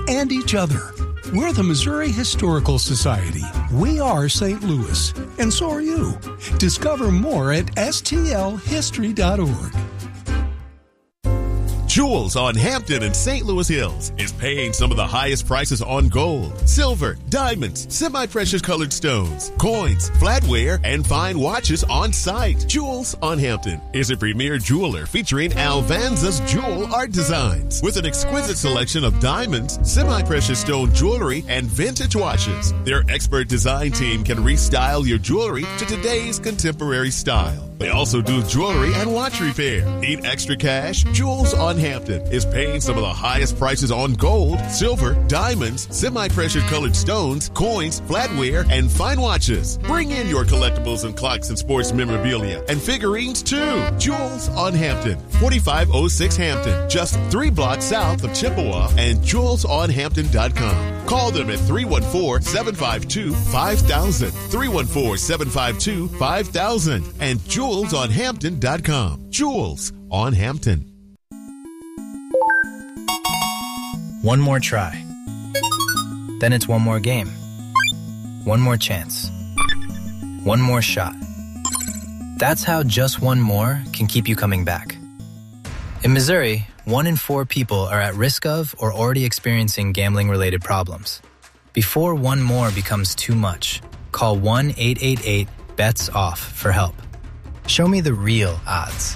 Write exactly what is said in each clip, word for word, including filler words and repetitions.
and each other. We're the Missouri Historical Society. We are Saint Louis, and so are you. Discover more at S T L history dot org. Jewels on Hampton and Saint Louis Hills is paying some of the highest prices on gold, silver, diamonds, semi-precious colored stones, coins, flatware, and fine watches on site. Jewels on Hampton is a premier jeweler featuring Alvanza's jewel art designs with an exquisite selection of diamonds, semi-precious stone jewelry, and vintage watches. Their expert design team can restyle your jewelry to today's contemporary style. They also do jewelry and watch repair. Need extra cash? Jewels on Hampton is paying some of the highest prices on gold, silver, diamonds, semi-precious colored stones, coins, flatware, and fine watches. Bring in your collectibles and clocks and sports memorabilia and figurines too. Jewels on Hampton, forty-five oh six Hampton, just three blocks south of Chippewa, and jewels on hampton dot com. Call them at three one four, seven five two, five thousand, three one four, seven five two, five thousand, and jewels on hampton dot com. Jewels on Hampton. One more try. Then it's one more game. One more chance. One more shot. That's how just one more can keep you coming back. In Missouri, one in four people are at risk of or already experiencing gambling-related problems. Before one more becomes too much, call one eight eight eight, B E T S off for help. Show me the real odds.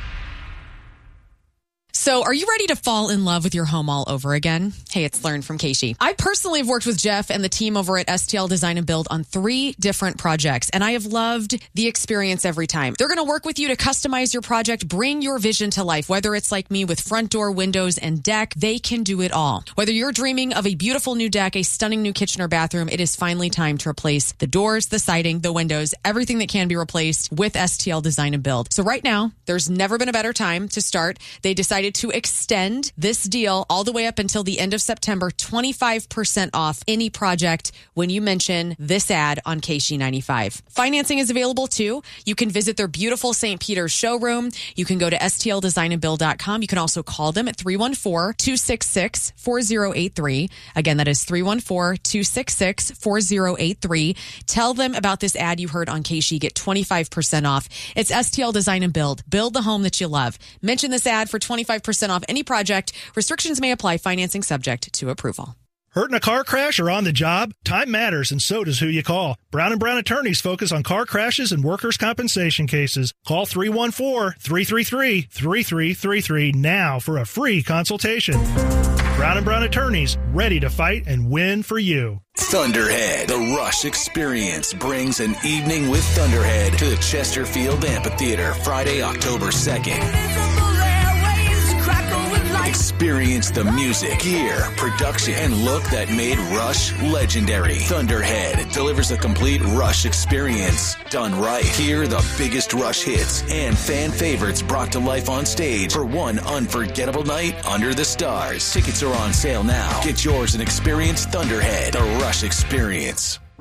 So are you ready to fall in love with your home all over again? Hey, it's Learn from Keishi. I personally have worked with Jeff and the team over at S T L Design and Build on three different projects, and I have loved the experience every time. They're going to work with you to customize your project, bring your vision to life. Whether it's like me with front door, windows, and deck, they can do it all. Whether you're dreaming of a beautiful new deck, a stunning new kitchen or bathroom, it is finally time to replace the doors, the siding, the windows, everything that can be replaced with S T L Design and Build. So right now, there's never been a better time to start. They decided to extend this deal all the way up until the end of September, twenty-five percent off any project when you mention this ad on K S H E ninety-five. Financing is available too. You can visit their beautiful Saint Peter's showroom. You can go to S T L design and build dot com. You can also call them at three one four, two six six, four zero eight three. Again, that is three one four, two six six, four zero eight three. Tell them about this ad you heard on K S H E. Get twenty-five percent off. It's S T L Design and Build. Build the home that you love. Mention this ad for twenty-five percent off any project. Restrictions may apply. Financing subject to approval. Hurt in a car crash or on the job? Time matters, and so does who you call. Brown and Brown attorneys focus on car crashes and workers' compensation cases. Call three one four, three three three, three three three three now for a free consultation. Brown and Brown attorneys, ready to fight and win for you. Thunderhead, the Rush Experience, brings an evening with Thunderhead to the Chesterfield Amphitheater Friday, October second. Experience the music, gear, production, and look that made Rush legendary. Thunderhead delivers a complete Rush experience done right. Hear the biggest Rush hits and fan favorites brought to life on stage for one unforgettable night under the stars. Tickets are on sale now. Get yours and experience Thunderhead, the Rush Experience.